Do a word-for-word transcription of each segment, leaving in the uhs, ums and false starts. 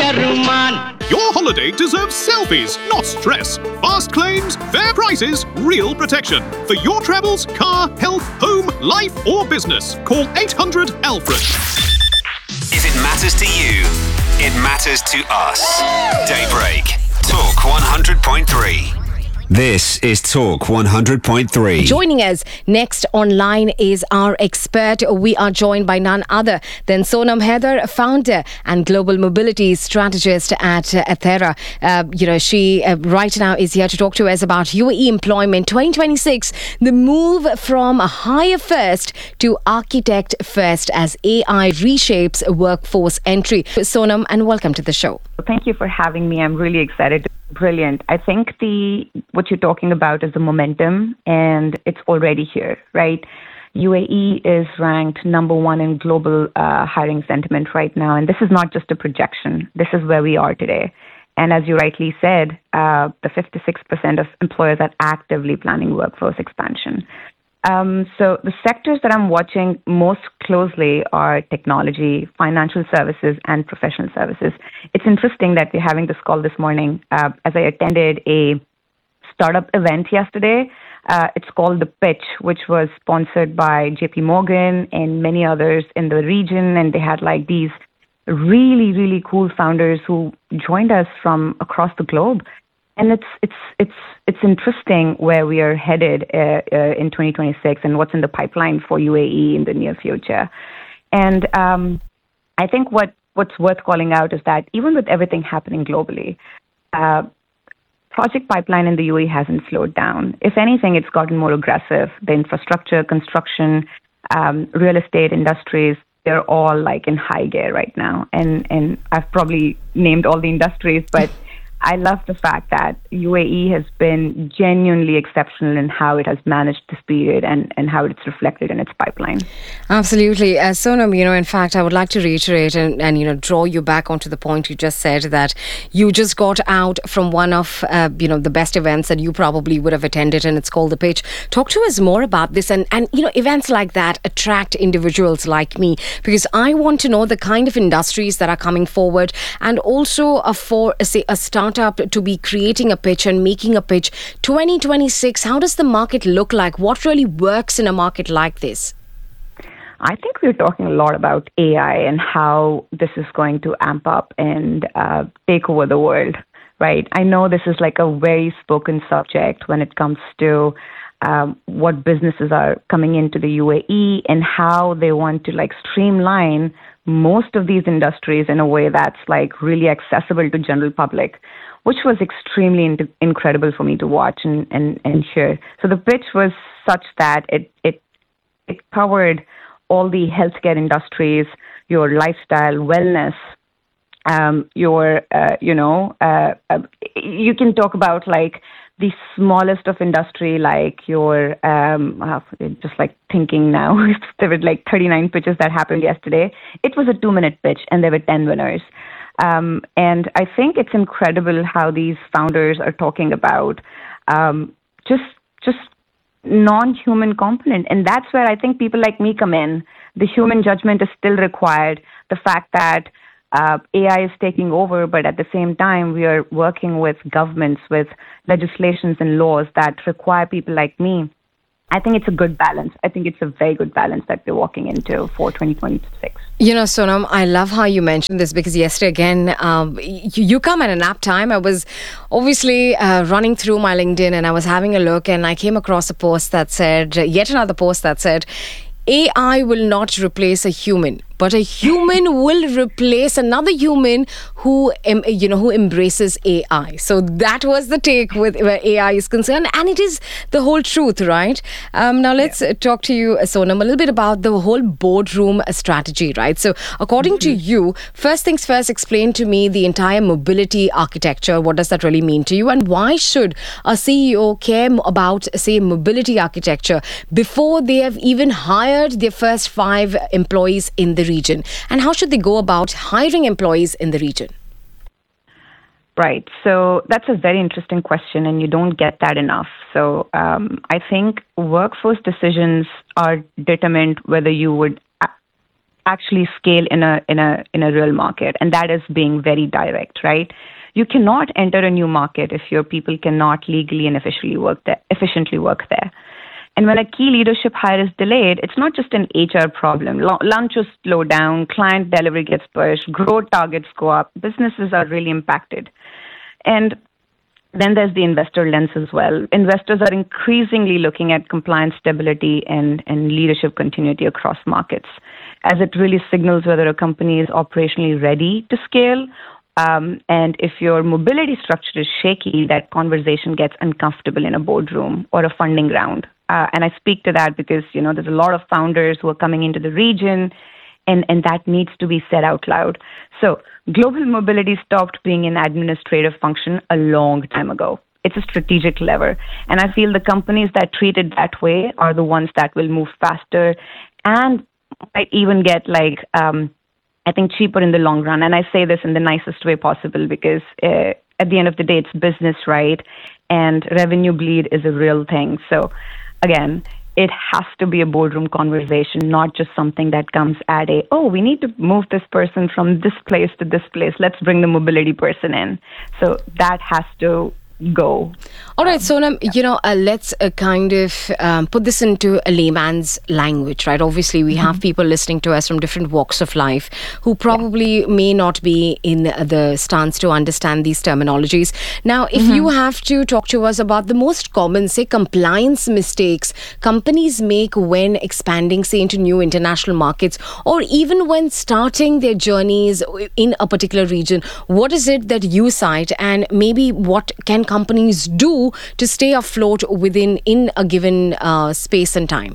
Your holiday deserves selfies, not stress. Fast claims, fair prices, real protection. For your travels, car, health, home, life or business, call eight hundred Alfred. If it matters to you, it matters to us. Daybreak. Talk one hundred point three. This is Talk one hundred point three. Joining us next online is our expert. We are joined by none other than Sonam Haider, founder and global mobility strategist at uh, Athera. Uh, you know, she uh, right now is here to talk to us about U A E employment twenty twenty-six, the move from a hire first to architect first as A I reshapes workforce entry. Sonam, and welcome to the show. Thank you for having me. I'm really excited. Brilliant. I think the what you're talking about is the momentum, and it's already here, right? U A E is ranked number one in global uh, hiring sentiment right now, and this is not just a projection. This is where we are today. And as you rightly said, uh, the fifty-six percent of employers are actively planning workforce expansion. Um, so the sectors that I'm watching most closely are technology, financial services, and professional services. It's interesting that we're having this call this morning uh, as I attended a startup event yesterday. Uh, it's called The Pitch, which was sponsored by J P Morgan and many others in the region. And they had like these really, really cool founders who joined us from across the globe. And it's it's it's it's interesting where we are headed uh, uh, in twenty twenty-six and what's in the pipeline for U A E in the near future. And um, I think what, what's worth calling out is that even with everything happening globally, uh, project pipeline in the U A E hasn't slowed down. If anything, it's gotten more aggressive. The infrastructure, construction, um, real estate industries, they're all like in high gear right now. And and I've probably named all the industries, but I love the fact that U A E has been genuinely exceptional in how it has managed this period and, and how it's reflected in its pipeline. Absolutely. Uh, Sonam, you know, in fact, I would like to reiterate and, and, you know, draw you back onto the point you just said that you just got out from one of, uh, you know, the best events that you probably would have attended, and it's called The Pitch. Talk to us more about this. And, and, you know, events like that attract individuals like me because I want to know the kind of industries that are coming forward and also uh, for, uh, say, a startup to be creating a pitch and making a pitch. twenty twenty-six, how does the market look like? What really works in a market like this? I think we're talking a lot about A I and how this is going to amp up and uh, take over the world, right? I know this is like a very spoken subject when it comes to um, what businesses are coming into the U A E and how they want to like streamline most of these industries in a way that's like really accessible to general public, which was extremely in- incredible for me to watch and, and, and hear. So the pitch was such that it, it, it covered all the healthcare industries, your lifestyle, wellness, um, your, uh, you know, uh, uh, you can talk about like the smallest of industry, like your, um, uh, just like thinking now, there were like thirty-nine pitches that happened yesterday. It was a two-minute pitch, and there were ten winners. Um, and I think it's incredible how these founders are talking about um, just just non-human component, and that's where I think people like me come in. The human judgment is still required. The fact that Uh, A I is taking over, but at the same time, we are working with governments, with legislations and laws that require people like me. I think it's a good balance. I think it's a very good balance that we're walking into for twenty twenty-six. You know, Sonam, I love how you mentioned this because yesterday again, um, you, you come at a nap time. I was obviously uh, running through my LinkedIn and I was having a look and I came across a post that said, yet another post that said, A I will not replace a human, but a human will replace another human who, em, you know, who embraces A I. So that was the take with where A I is concerned, and it is the whole truth, right? Um, now let's yeah. talk to you, Sonam, a little bit about the whole boardroom strategy, right? So according mm-hmm. to you, first things first, explain to me the entire mobility architecture. What does that really mean to you, and why should a C E O care about, say, mobility architecture before they have even hired their first five employees in the region? And how should they go about hiring employees in the region? Right. So that's a very interesting question, and you don't get that enough. So um, I think workforce decisions are determined whether you would actually scale in a in a in a real market, and that is being very direct, right? You cannot enter a new market if your people cannot legally and efficiently work there. Efficiently work there. And when a key leadership hire is delayed, it's not just an H R problem. L- lunches slow down, client delivery gets pushed, growth targets go up, businesses are really impacted. And then there's the investor lens as well. Investors are increasingly looking at compliance stability and, and leadership continuity across markets, as it really signals whether a company is operationally ready to scale. Um, and if your mobility structure is shaky, that conversation gets uncomfortable in a boardroom or a funding round. Uh, and I speak to that because, you know, there's a lot of founders who are coming into the region, and, and that needs to be said out loud. So global mobility stopped being an administrative function a long time ago. It's a strategic lever. And I feel the companies that treat it that way are the ones that will move faster and might even get like, um, I think, cheaper in the long run. And I say this in the nicest way possible because uh, at the end of the day, it's business, right? And revenue bleed is a real thing. So again, it has to be a boardroom conversation, not just something that comes at a, oh, we need to move this person from this place to this place. Let's bring the mobility person in. So that has to go. All right, Sonam, you know, uh, let's uh, kind of um, put this into a layman's language, right? Obviously, we mm-hmm. have people listening to us from different walks of life who probably yeah. may not be in the stance to understand these terminologies. Now, if mm-hmm. you have to talk to us about the most common, say, compliance mistakes companies make when expanding, say, into new international markets, or even when starting their journeys in a particular region, what is it that you cite, and maybe what can companies do to stay afloat within in a given uh, space and time?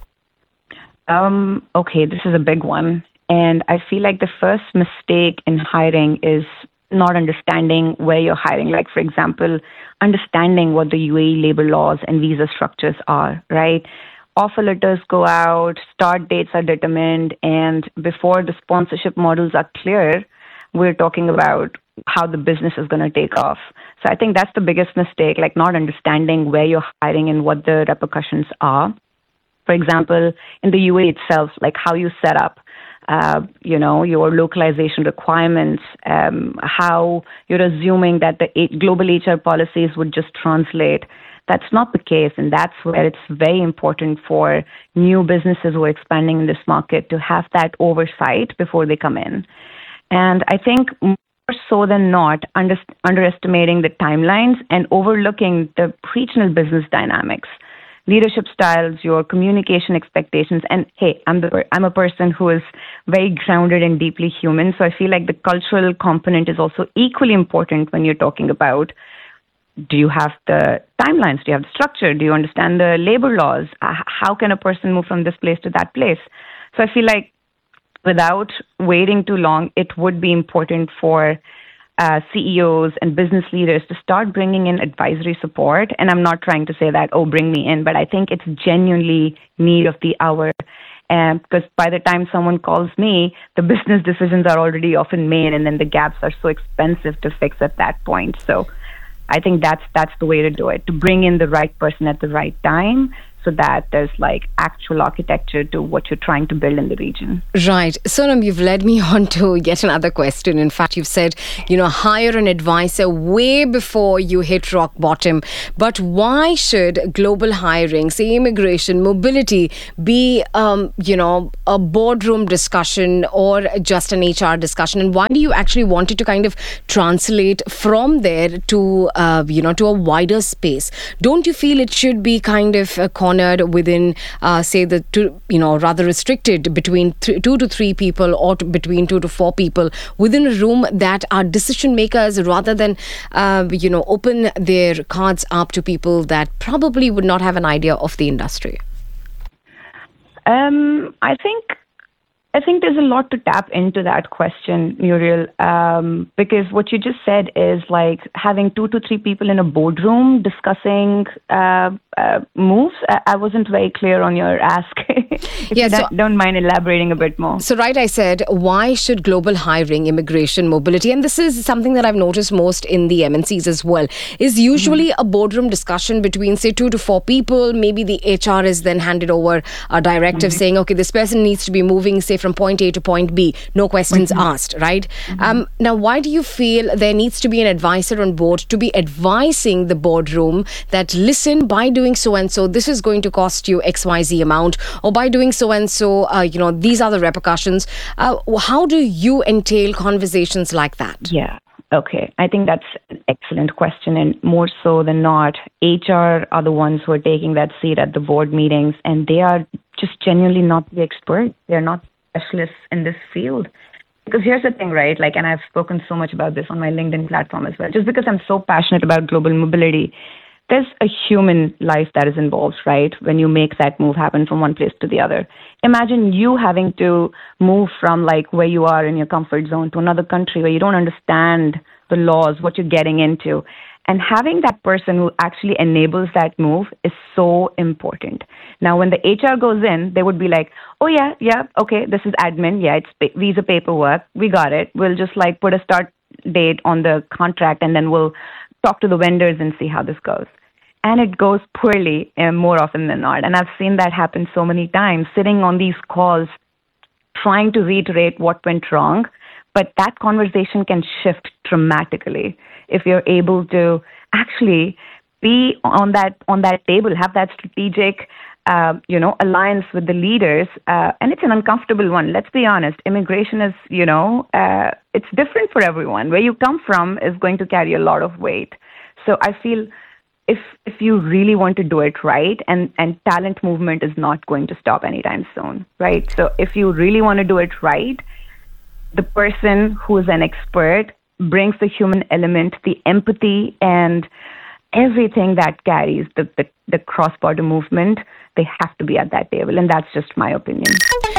Um, okay, this is a big one. And I feel like the first mistake in hiring is not understanding where you're hiring. Like, for example, understanding what the U A E labor laws and visa structures are, right? Offer letters go out, start dates are determined, and before the sponsorship models are clear, we're talking about how the business is going to take off. So I think that's the biggest mistake, like not understanding where you're hiring and what the repercussions are. For example, in the U A E itself, like how you set up, uh, you know, your localization requirements, um, how you're assuming that the a- global H R policies would just translate. That's not the case, and that's where it's very important for new businesses who are expanding in this market to have that oversight before they come in. And I think more so than not, under, underestimating the timelines and overlooking the regional business dynamics, leadership styles, your communication expectations. And hey, I'm the, I'm a person who is very grounded and deeply human, so I feel like the cultural component is also equally important when you're talking about, do you have the timelines? Do you have the structure? Do you understand the labor laws? Uh, how can a person move from this place to that place? So I feel like without waiting too long, it would be important for uh, C E Os and business leaders to start bringing in advisory support. And I'm not trying to say that, oh, bring me in, but I think it's genuinely need of the hour. And because by the time someone calls me, the business decisions are already often made, and then the gaps are so expensive to fix at that point. So I think that's that's the way to do it, to bring in the right person at the right time, so that there's like actual architecture to what you're trying to build in the region. Right. Sonam, you've led me on to yet another question. In fact, you've said, you know, hire an advisor way before you hit rock bottom. But why should global hiring, say immigration, mobility, be, um, you know, a boardroom discussion or just an H R discussion? And why do you actually want it to kind of translate from there to, uh, you know, to a wider space? Don't you feel it should be kind of a cornered within, uh, say, the two, you know, rather restricted between th- two to three people or to between two to four people within a room that are decision makers, rather than, uh, you know, open their cards up to people that probably would not have an idea of the industry? Um, I think. I think there's a lot to tap into that question, Muriel, um, because what you just said is like having two to three people in a boardroom discussing uh, uh, moves. I-, I wasn't very clear on your ask. if yeah, you so, don't, don't mind elaborating a bit more. So, right, I said, why should global hiring, immigration, mobility, and this is something that I've noticed most in the M N Cs as well, is usually mm-hmm. a boardroom discussion between, say, two to four people. Maybe the H R is then handed over a directive mm-hmm. saying, okay, this person needs to be moving, say, from from point A to point B, no questions mm-hmm. asked, right? Mm-hmm. Um, now, why do you feel there needs to be an advisor on board to be advising the boardroom that, listen, by doing so and so, this is going to cost you X Y Z amount, or by doing so and so, uh, you know, these are the repercussions. Uh, how do you entail conversations like that? Yeah. Okay. I think that's an excellent question. And more so than not, H R are the ones who are taking that seat at the board meetings, and they are just genuinely not the experts. They're not specialists in this field. Because here's the thing, right? Like, and I've spoken so much about this on my LinkedIn platform as well. Just because I'm so passionate about global mobility, there's a human life that is involved, right? When you make that move happen from one place to the other. Imagine you having to move from like where you are in your comfort zone to another country where you don't understand the laws, what you're getting into. And having that person who actually enables that move is so important. Now, when the H R goes in, they would be like, oh, yeah, yeah, okay, this is admin. Yeah, it's pa- visa paperwork. We got it. We'll just like put a start date on the contract, and then we'll talk to the vendors and see how this goes. And it goes poorly uh, more often than not. And I've seen that happen so many times, sitting on these calls, trying to reiterate what went wrong. But that conversation can shift dramatically if you're able to actually be on that on that table, have that strategic, uh, you know, alliance with the leaders. Uh, and it's an uncomfortable one. Let's be honest. Immigration is, you know, uh, it's different for everyone. Where you come from is going to carry a lot of weight. So I feel if if you really want to do it right, and, and talent movement is not going to stop anytime soon, right? So if you really want to do it right, the person who is an expert brings the human element, the empathy, and everything that carries the, the, the cross-border movement. They have to be at that table, and that's just my opinion.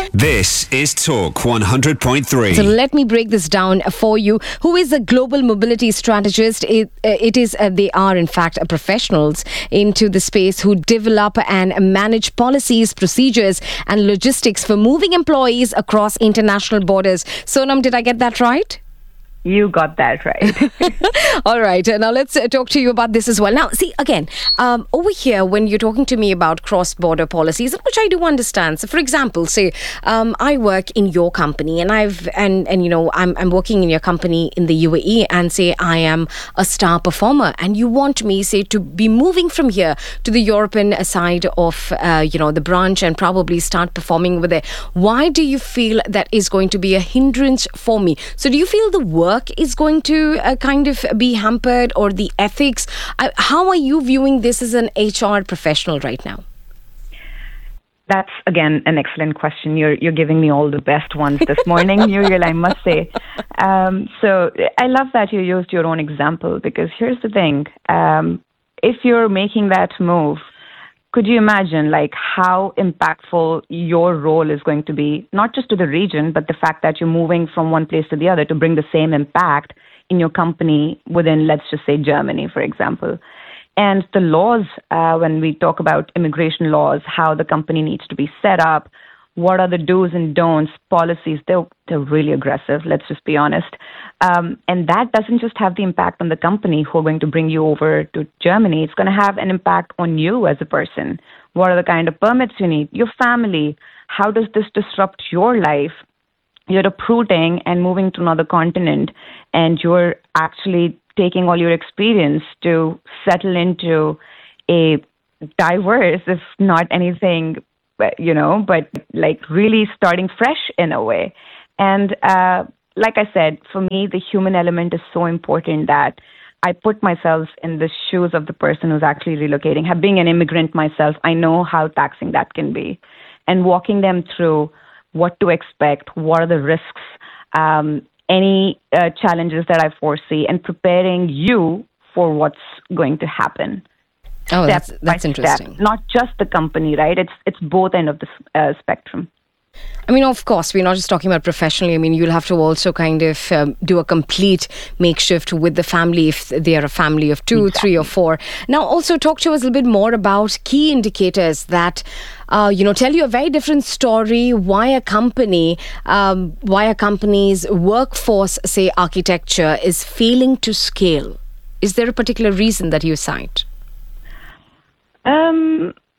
This is Talk one hundred point three. So let me break this down for you. Who is a global mobility strategist? It, uh, it is, uh, they are in fact uh, professionals into the space who develop and manage policies, procedures, and logistics for moving employees across international borders. Sonam, did I get that right? You got that right. All right. Now let's uh, talk to you about this as well. Now, see, again, um, over here, when you're talking to me about cross-border policies, which I do understand. So, for example, say um, I work in your company, and I've and and you know I'm I'm working in your company in the U A E, and say I am a star performer, and you want me, say, to be moving from here to the European side of uh, you know the branch and probably start performing over there. Why do you feel that is going to be a hindrance for me? So, do you feel the work is going to uh, kind of be hampered, or the ethics? Uh, how are you viewing this as an H R professional right now? That's, again, an excellent question. You're you're giving me all the best ones this morning, Muriel, I must say. Um, so I love that you used your own example, because here's the thing. Um, if you're making that move, could you imagine like how impactful your role is going to be, not just to the region, but the fact that you're moving from one place to the other to bring the same impact in your company within, let's just say, Germany, for example. And the laws, uh, when we talk about immigration laws, how the company needs to be set up, what are the do's and don'ts, policies, they're, they're really aggressive, let's just be honest. Um, and that doesn't just have the impact on the company who are going to bring you over to Germany. It's going to have an impact on you as a person. What are the kind of permits you need? Your family. How does this disrupt your life? You're uprooting and moving to another continent, and you're actually taking all your experience to settle into a diverse, if not anything, you know, but like really starting fresh in a way. And uh, like I said, for me, the human element is so important that I put myself in the shoes of the person who's actually relocating. Being an immigrant myself, I know how taxing that can be. And walking them through what to expect, what are the risks, um, any uh, challenges that I foresee, and preparing you for what's going to happen. Oh, that's that's interesting. Step. Not just the company, right? It's it's both end of the uh, spectrum. I mean, of course, we're not just talking about professionally. I mean, you'll have to also kind of um, do a complete makeshift with the family if they are a family of two, exactly. three, or four. Now, also talk to us a little bit more about key indicators that, uh, you know, tell you a very different story why a company, um, why a company's workforce, say, architecture is failing to scale. Is there a particular reason that you cite? Um. I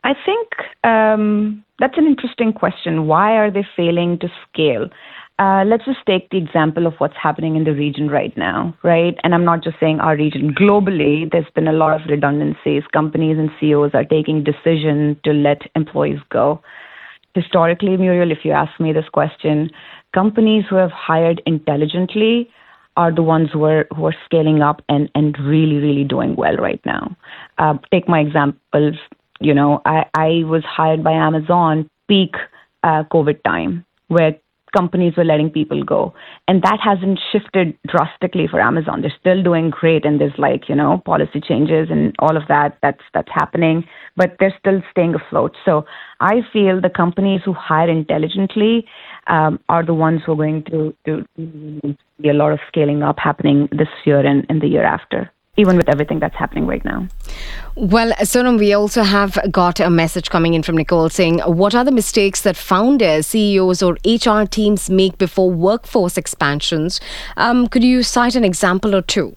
I think um, that's an interesting question. Why are they failing to scale? Uh, let's just take the example of what's happening in the region right now, right? And I'm not just saying our region. Globally, there's been a lot of redundancies. Companies and C E Os are taking decisions to let employees go. Historically, Muriel, if you ask me this question, companies who have hired intelligently are the ones who are who are scaling up and, and really, really doing well right now. Uh, take my example. You know, I, I was hired by Amazon peak uh, COVID time, where companies were letting people go. And that hasn't shifted drastically for Amazon. They're still doing great, and there's like, you know, policy changes and all of that that's that's happening, but they're still staying afloat. So I feel the companies who hire intelligently um, are the ones who are going to, to be a lot of scaling up happening this year and, and the year after, even with everything that's happening right now. Well, Sonam, we also have got a message coming in from Nicole saying, what are the mistakes that founders, C E Os or H R teams make before workforce expansions? Um, could you cite an example or two?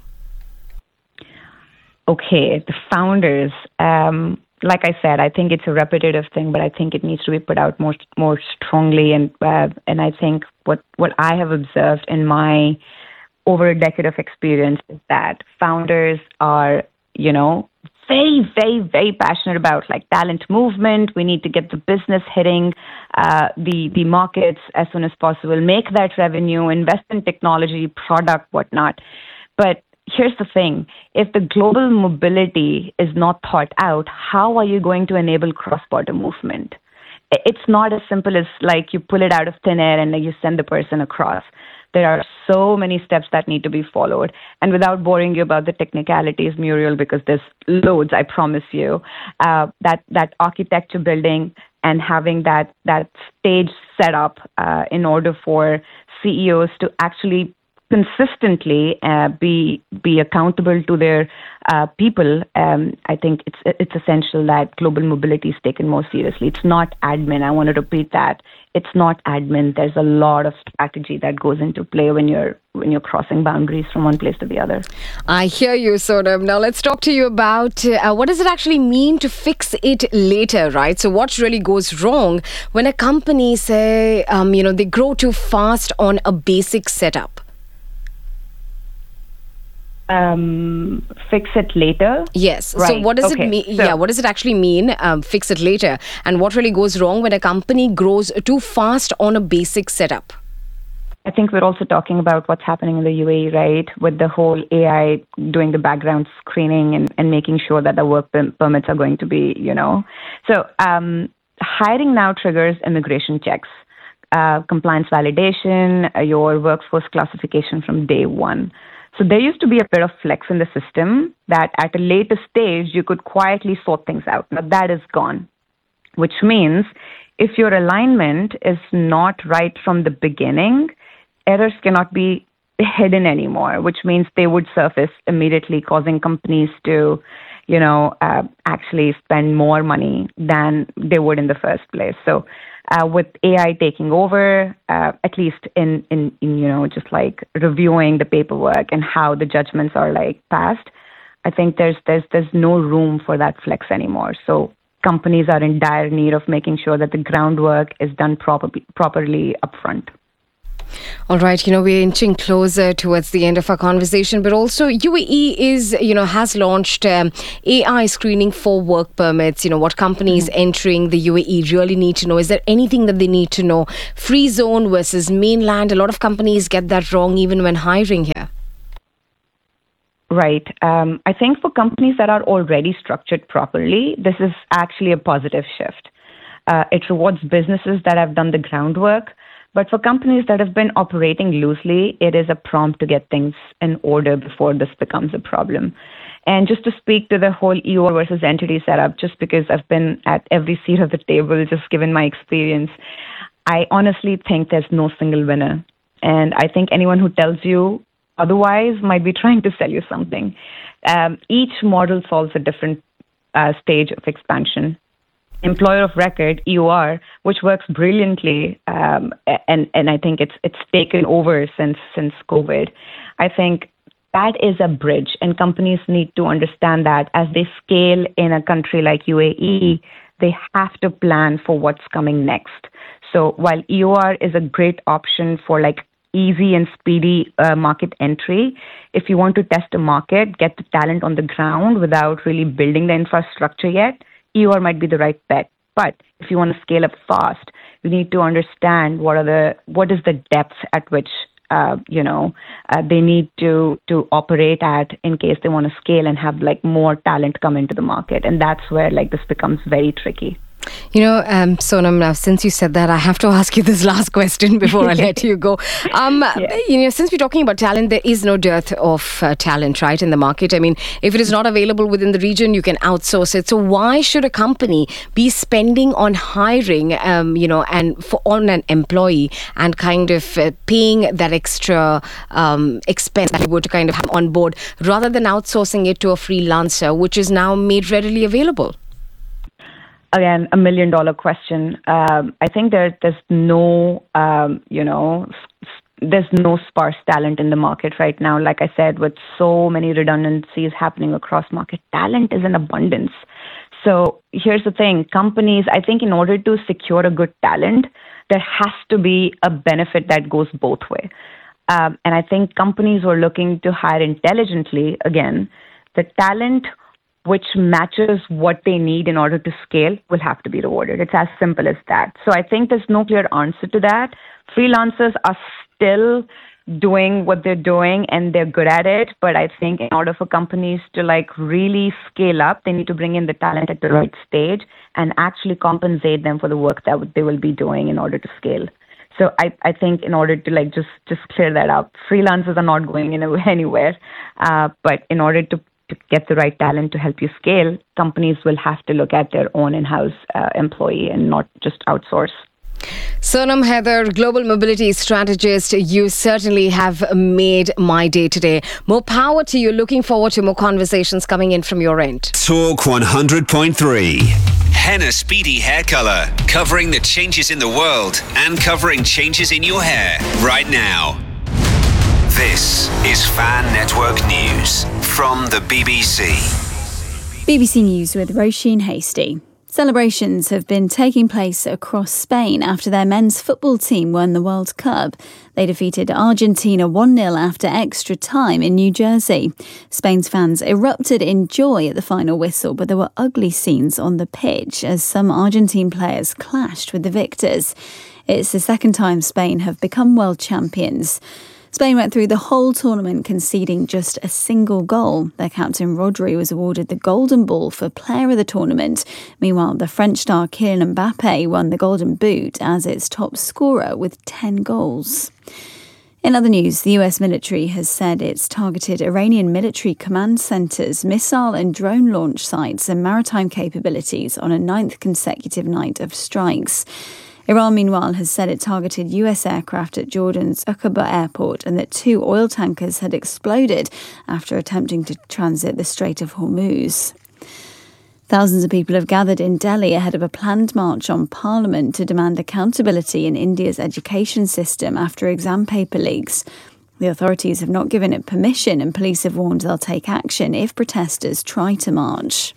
Okay, the founders, um, like I said, I think it's a repetitive thing, but I think it needs to be put out more more strongly. And uh, and I think what, what I have observed in my over a decade of experience is that founders are, you know, very, very, very passionate about like talent movement. We need to get the business hitting uh, the the markets as soon as possible, make that revenue, invest in technology, product, whatnot. But here's the thing. If the global mobility is not thought out, how are you going to enable cross-border movement? It's not as simple as like you pull it out of thin air and then you send the person across. There are so many steps that need to be followed. And without boring you about the technicalities, Muriel, because there's loads, I promise you, uh, that, that architecture building and having that, that stage set up uh, in order for C E Os to actually consistently uh, be be accountable to their uh, people, um, I think it's it's essential that global mobility is taken more seriously. It's not admin. I want to repeat that. It's not admin. There's a lot of strategy that goes into play when you're when you're crossing boundaries from one place to the other. I hear you, Sonam. Now let's talk to you about uh, what does it actually mean to fix it later, right? So what really goes wrong when a company say, um, you know, they grow too fast on a basic setup? Um, fix it later. Yes. Right. So what does okay. it mean? So, yeah. What does it actually mean? Um, fix it later. And what really goes wrong when a company grows too fast on a basic setup? I think we're also talking about what's happening in the U A E, right? With the whole A I doing the background screening and, and making sure that the work permits are going to be, you know. So um, hiring now triggers immigration checks, uh, compliance validation, uh, your workforce classification from day one. So there used to be a bit of flex in the system that at a later stage, you could quietly sort things out. Now that is gone, which means if your alignment is not right from the beginning, errors cannot be hidden anymore, which means they would surface immediately, causing companies to, you know, uh, actually spend more money than they would in the first place. So Uh, with A I taking over, uh, at least in, in, in, you know, just like reviewing the paperwork and how the judgments are like passed, I think there's there's there's no room for that flex anymore. So companies are in dire need of making sure that the groundwork is done properly properly upfront. All right, you know, we're inching closer towards the end of our conversation, but also U A E is, you know, has launched um, A I screening for work permits. You know, what companies mm-hmm. entering the U A E really need to know. Is there anything that they need to know? Free zone versus mainland. A lot of companies get that wrong even when hiring here. Right. Um, I think for companies that are already structured properly, this is actually a positive shift. Uh, it rewards businesses that have done the groundwork. But for companies that have been operating loosely, it is a prompt to get things in order before this becomes a problem. And just to speak to the whole E O versus entity setup, just because I've been at every seat of the table, just given my experience, I honestly think there's no single winner. And I think anyone who tells you otherwise might be trying to sell you something. Um, each model solves a different uh, stage of expansion. Employer of record, E O R, which works brilliantly, um, and and I think it's it's taken over since since COVID. I think that is a bridge, and companies need to understand that as they scale in a country like U A E, they have to plan for what's coming next. So while E O R is a great option for like easy and speedy uh, market entry, if you want to test a market, get the talent on the ground without really building the infrastructure yet, E O R might be the right bet. But if you want to scale up fast, you need to understand what are the what is the depth at which uh, you know uh, they need to to operate at in case they want to scale and have like more talent come into the market, and that's where like this becomes very tricky. You know, um, Sonam, now since you said that, I have to ask you this last question before I let you go. Um, yeah. You know, since we're talking about talent, there is no dearth of uh, talent, right, in the market. I mean, if it is not available within the region, you can outsource it. So why should a company be spending on hiring, um, you know, and for on an employee and kind of uh, paying that extra um, expense that you would to kind of have on board rather than outsourcing it to a freelancer, which is now made readily available? Again, a million dollar question. Um, I think there, there's no, um, you know, there's no sparse talent in the market right now. Like I said, with so many redundancies happening across market, talent is in abundance. So here's the thing. Companies, I think in order to secure a good talent, there has to be a benefit that goes both ways. Um, and I think companies who are looking to hire intelligently, again, the talent which matches what they need in order to scale will have to be rewarded. It's as simple as that. So I think there's no clear answer to that. Freelancers are still doing what they're doing and they're good at it. But I think in order for companies to like really scale up, they need to bring in the talent at the right stage and actually compensate them for the work that they will be doing in order to scale. So I, I think in order to like just, just clear that up, freelancers are not going anywhere. Uh, but in order to to get the right talent to help you scale, companies will have to look at their own in-house uh, employee and not just outsource. Sonam Haider, Global Mobility Strategist, you certainly have made my day today. More power to you. Looking forward to more conversations coming in from your end. Talk one hundred point three. Henna Speedy Hair Color, covering the changes in the world and covering changes in your hair right now. This is Fan Network News from the B B C. B B C News with Roisin Hasty. Celebrations have been taking place across Spain after their men's football team won the World Cup. They defeated Argentina one nil after extra time in New Jersey. Spain's fans erupted in joy at the final whistle, but there were ugly scenes on the pitch as some Argentine players clashed with the victors. It's the second time Spain have become world champions. Spain went through the whole tournament conceding just a single goal. Their captain Rodri was awarded the Golden Ball for Player of the Tournament. Meanwhile, the French star Kylian Mbappe won the Golden Boot as its top scorer with ten goals. In other news, the U S military has said it's targeted Iranian military command centres, missile and drone launch sites and maritime capabilities on a ninth consecutive night of strikes. Iran, meanwhile, has said it targeted U S aircraft at Jordan's Aqaba airport and that two oil tankers had exploded after attempting to transit the Strait of Hormuz. Thousands of people have gathered in Delhi ahead of a planned march on Parliament to demand accountability in India's education system after exam paper leaks. The authorities have not given it permission and police have warned they'll take action if protesters try to march.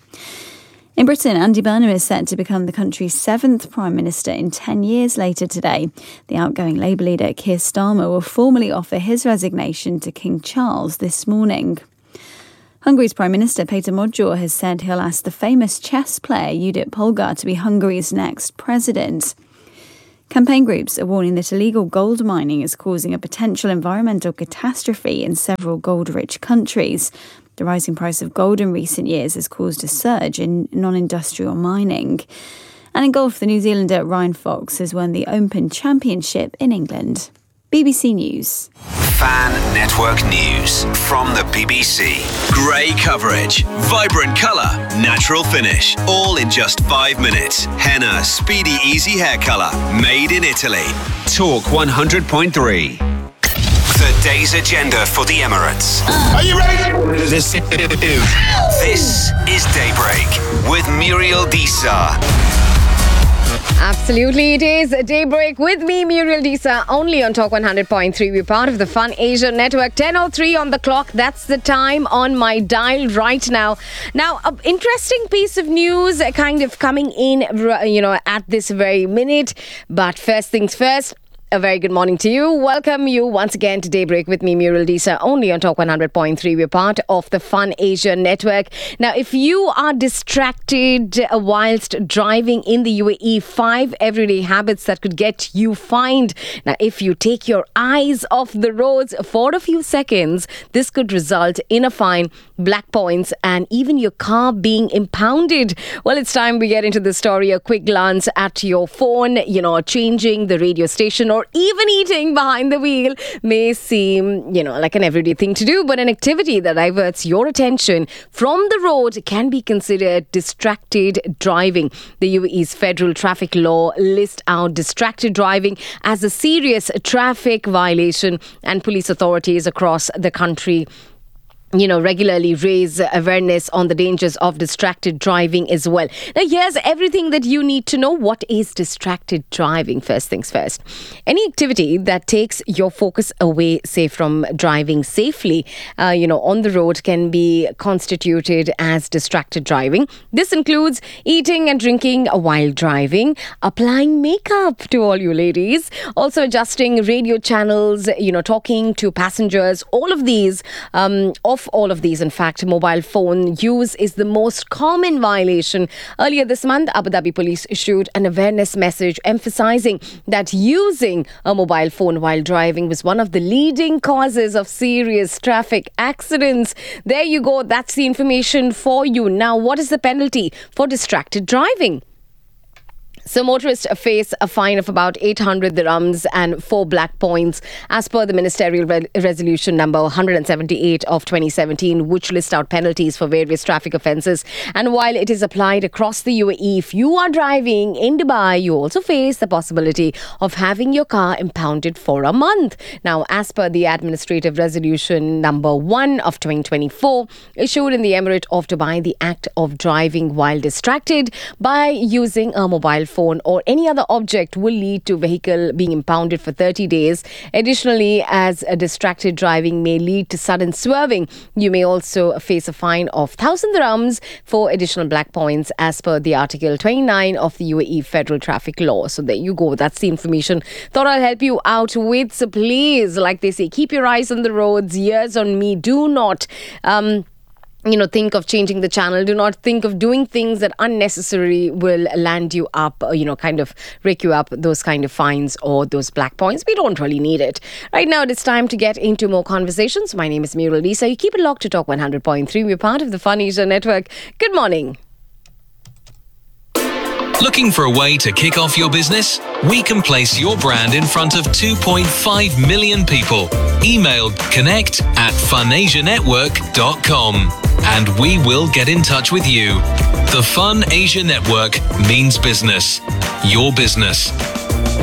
In Britain, Andy Burnham is set to become the country's seventh Prime Minister in ten years later today. The outgoing Labour leader Keir Starmer will formally offer his resignation to King Charles this morning. Hungary's Prime Minister Peter Magyar has said he'll ask the famous chess player Judit Polgar to be Hungary's next president. Campaign groups are warning that illegal gold mining is causing a potential environmental catastrophe in several gold-rich countries. The rising price of gold in recent years has caused a surge in non-industrial mining. And in golf, the New Zealander Ryan Fox has won the Open Championship in England. B B C News. Fan Network News from the B B C. Grey coverage, vibrant colour, natural finish, all in just five minutes. Henna Speedy Easy Hair Colour, made in Italy. Talk one hundred point three. The day's agenda for the Emirates. Are you ready? This is Daybreak with Muriel Disa. Absolutely, it is Daybreak with me, Muriel Disa, only on Talk one hundred point three. We're part of the Fun Asia Network. ten oh three on the clock. That's the time on my dial right now. Now, an interesting piece of news kind of coming in, you know, at this very minute. But first things first. A very good morning to you. Welcome you once again to Daybreak with me, Muriel Disa, only on Talk one hundred point three. We're part of the Fun Asia Network. Now, if you are distracted whilst driving in the U A E, five everyday habits that could get you fined. Now, if you take your eyes off the roads for a few seconds, this could result in a fine, black points, and even your car being impounded. Well, it's time we get into the story. A quick glance at your phone, you know, changing the radio station, or even eating behind the wheel may seem, you know, like an everyday thing to do, but an activity that diverts your attention from the road can be considered distracted driving. The U A E's federal traffic law lists out distracted driving as a serious traffic violation, and police authorities across the country, you know, regularly raise awareness on the dangers of distracted driving as well. Now, here's everything that you need to know. What is distracted driving? First things first. Any activity that takes your focus away, say, from driving safely, uh, you know, on the road can be constituted as distracted driving. This includes eating and drinking while driving, applying makeup to all you ladies, also adjusting radio channels, you know, talking to passengers. All of these, um, of all of these, in fact, mobile phone use is the most common violation. Earlier this month, Abu Dhabi police issued an awareness message emphasizing that using a mobile phone while driving was one of the leading causes of serious traffic accidents. There you go. That's the information for you. Now, what is the penalty for distracted driving? So motorists face a fine of about eight hundred dirhams and four black points as per the Ministerial Re- Resolution number one hundred seventy-eight of twenty seventeen, which lists out penalties for various traffic offences. And while it is applied across the U A E, if you are driving in Dubai, you also face the possibility of having your car impounded for a month. Now, as per the Administrative Resolution number one of twenty twenty-four, issued in the Emirate of Dubai, the act of driving while distracted by using a mobile phone phone or any other object will lead to vehicle being impounded for thirty days. Additionally, as a distracted driving may lead to sudden swerving, you may also face a fine of one thousand dirhams for additional black points as per the Article twenty-nine of the U A E Federal Traffic Law. So there you go. That's the information. Thought I'll help you out with. So please, like they say, keep your eyes on the roads, ears on me. Do not um you know, think of changing the channel. Do not think of doing things that unnecessarily will land you up, or, you know, kind of rake you up those kind of fines or those black points. We don't really need it. Right now, it is time to get into more conversations. My name is Muriel Disa. You keep it locked to Talk one hundred point three. We're part of the Fun Asia Network. Good morning. Looking for a way to kick off your business? We can place your brand in front of two point five million people. Email connect at fun asia network dot com and we will get in touch with you. The Fun Asia Network means business. Your business.